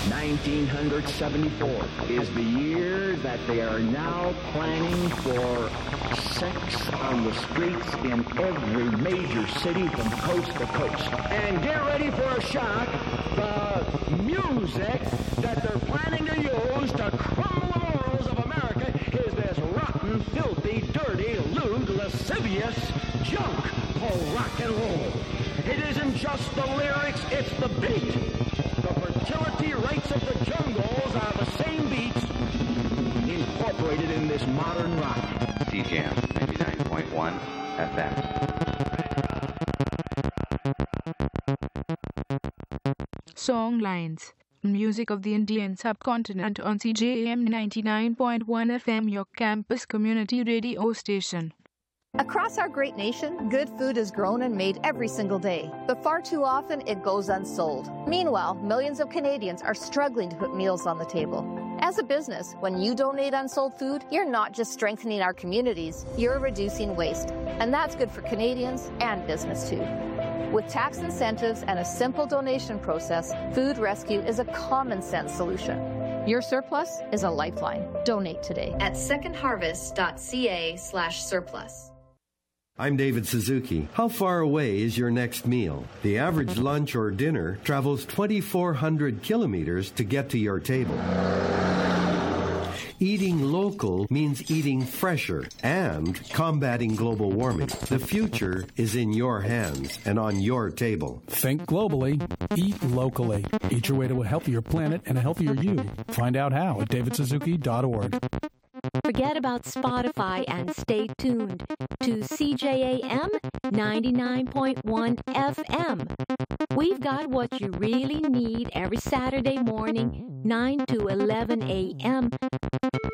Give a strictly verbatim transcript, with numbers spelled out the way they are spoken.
nineteen seventy-four is the year that they are now planning for sex on the streets in every major city from coast to coast. And get ready for a shock. The music that they're planning to use to crumble the morals of America is this rotten, filthy, dirty, lewd, lascivious junk called rock and roll. It isn't just the lyrics, it's the beat. The fertility rates of the jungles are the same beats incorporated in this modern rock. C J M ninety-nine point one F M. Songlines. Music of the Indian subcontinent on C J M ninety-nine point one F M, your campus community radio station. Across our great nation, good food is grown and made every single day, but far too often it goes unsold. Meanwhile, millions of Canadians are struggling to put meals on the table. As a business, when you donate unsold food, you're not just strengthening our communities, you're reducing waste. And that's good for Canadians and business too. With tax incentives and a simple donation process, Food Rescue is a common sense solution. Your surplus is a lifeline. Donate today at secondharvest.ca slash surplus. I'm David Suzuki. How far away is your next meal? The average lunch or dinner travels twenty-four hundred kilometers to get to your table. Eating local means eating fresher and combating global warming. The future is in your hands and on your table. Think globally, eat locally. Eat your way to a healthier planet and a healthier you. Find out how at david suzuki dot org. Forget about Spotify and stay tuned to C J A M ninety-nine point one F M. We've got what you really need every Saturday morning, nine to eleven a.m.